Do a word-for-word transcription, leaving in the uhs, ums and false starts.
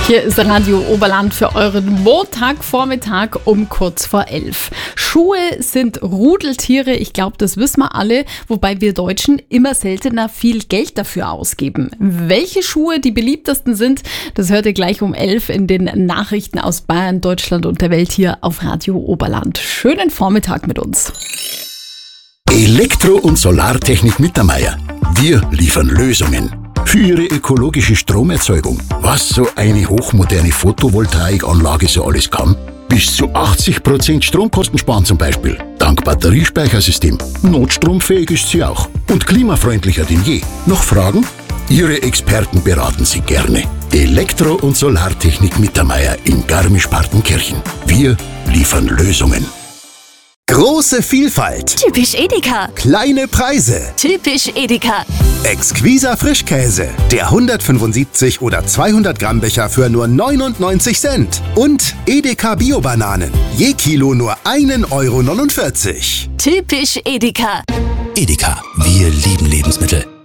Hier ist Radio Oberland für euren Montagvormittag um kurz vor elf. Schuhe sind Rudeltiere, ich glaube, das wissen wir alle, wobei wir Deutschen immer seltener viel Geld dafür ausgeben. Welche Schuhe die beliebtesten sind, das hört ihr gleich um elf in den Nachrichten aus Bayern, Deutschland und der Welt hier auf Radio Oberland. Schönen Vormittag mit uns. Elektro- und Solartechnik Mittermeier. Wir liefern Lösungen für Ihre ökologische Stromerzeugung. Was so eine hochmoderne Photovoltaikanlage so alles kann? Bis zu achtzig Prozent Stromkosten sparen zum Beispiel. Dank Batteriespeichersystem. Notstromfähig ist sie auch. Und klimafreundlicher denn je. Noch Fragen? Ihre Experten beraten Sie gerne. Elektro- und Solartechnik Mittermeier in Garmisch-Partenkirchen. Wir liefern Lösungen. Große Vielfalt. Typisch Edeka. Kleine Preise. Typisch Edeka. Exquiser Frischkäse. Der hundertfünfundsiebzig oder zweihundert Gramm Becher für nur neunundneunzig Cent. Und Edeka Bio-Bananen. Je Kilo nur ein Euro neunundvierzig. Typisch Edeka. Edeka, wir lieben Lebensmittel.